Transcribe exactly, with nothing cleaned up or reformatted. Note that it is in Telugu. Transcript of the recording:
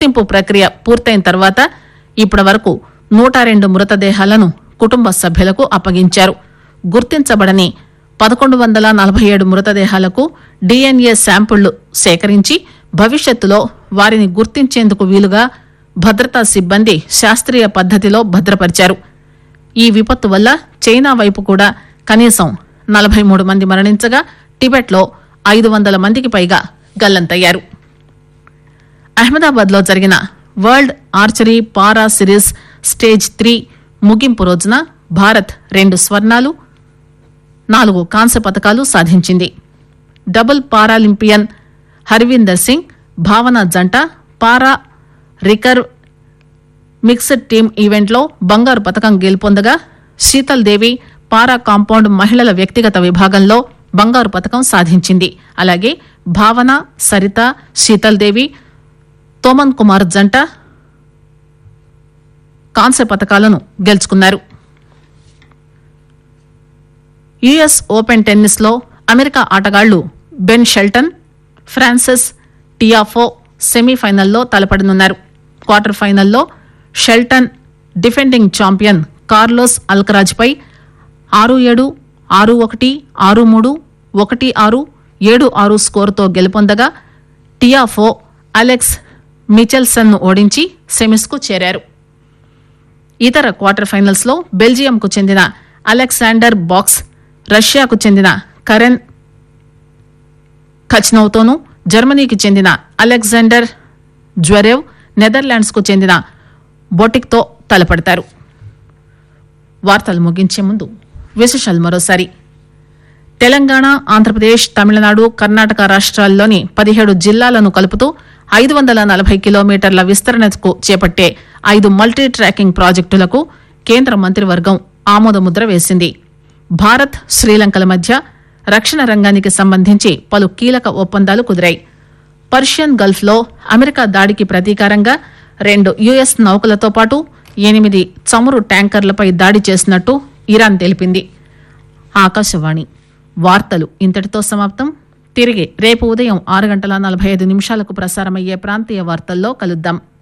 గుర్తింపు ప్రక్రియ పూర్తయిన తర్వాత ఇప్పటి వరకు నూట రెండు మృతదేహాలను కుటుంబ సభ్యులకు అప్పగించారు. గుర్తించబడని పదకొండు వందల నలభై ఏడు మృతదేహాలకు డీఎన్ఏ శాంపుళ్లు సేకరించి భవిష్యత్తులో వారిని గుర్తించేందుకు వీలుగా భద్రతా సిబ్బంది శాస్త్రీయ పద్దతిలో భద్రపరిచారు. ఈ విపత్తు వల్ల చైనా వైపు కూడా కనీసం నలభై మూడు మంది మరణించగా టిబెట్లో ఐదు వందల మందికి పైగా గల్లంతయ్యారు. అహ్మదాబాద్ లో జరిగిన వరల్డ్ ఆర్చరీ పారా సిరీస్ స్టేజ్ త్రీ ముగింపు రోజున భారత్ రెండు స్వర్ణాలు నాలుగు కాంస్య పతకాలు సాధించింది. డబుల్ పారాలింపియన్ హర్వీందర్ సింగ్ భావన జంట పారా రికర్వ్ మిక్స్డ్ టీమ్ ఈవెంట్లో బంగారు పతకం గెలుపొందగా శీతల్ దేవి పారా కాంపౌండ్ మహిళల వ్యక్తిగత విభాగంలో బంగారు పతకం సాధించింది. అలాగే భావన, సరిత, శీతల్ దేవి, తోమన్ కుమార్ జంట కాంస్య పతకాలను గెలుచుకున్నారు. యుఎస్ ఓపెన్ టెన్నిస్ లో అమెరికా ఆటగాళ్లు బెన్ షెల్టన్, ఫ్రాన్సిస్ టియాఫో సెమీఫైనల్లో తలపడనున్నారు. క్వార్టర్ ఫైనల్లో Sheldon defending champion Carlos Alcaraz పై ఆరు ఏడు, ఆరు ఒకటి, ఆరు మూడు, ఒకటి ఆరు, ఏడు ఆరు స్కోరుతో గెలుపొందగా టియాఫో అలెక్స్ మిచెల్సన్ ను ఓడించి సెమీస్ కు చేరారు. ఇతర క్వార్టర్ ఫైనల్స్ లో బెల్జియంకు చెందిన అలెగ్జాండర్ బాక్స్ రష్యాకు చెందిన కరెన్ ఖచ్నౌతోనూ, జర్మనీకి చెందిన అలెగ్జాండర్ జ్వరేవ్ నెదర్లాండ్స్ కు చెందిన బొటిక్ తో తలపడతారు. వార్తలు ముగించే ముందు విశేషాలు మరోసారి. తెలంగాణ, ఆంధ్రప్రదేశ్, తమిళనాడు, కర్ణాటక రాష్ట్రాల్లోని పదిహేడు జిల్లాలను కలుపుతూ ఐదు వందల నలభై కిలోమీటర్ల విస్తరణకు చేపట్టే ఐదు మల్టీ ట్రాకింగ్ ప్రాజెక్టులకు కేంద్ర మంత్రివర్గం ఆమోదముద్ర వేసింది. భారత్, శ్రీలంకల మధ్య రక్షణ రంగానికి సంబంధించి పలు కీలక ఒప్పందాలు కుదిరాయి. పర్షియన్ గల్ఫ్ లో అమెరికా దాడికి ప్రతీకారంగా రెండు యుఎస్ నౌకలతో పాటు ఎనిమిది చమురు ట్యాంకర్లపై దాడి చేసినట్టు ఇరాన్ తెలిపింది. ఆకాశవాణి వార్తలు ఇంతటితో సమాప్తం. తిరిగి రేపు ఉదయం ఆరు గంటల నలభై ఐదు నిమిషాలకు ప్రసారమయ్యే ప్రాంతీయ వార్తల్లో కలుద్దాం.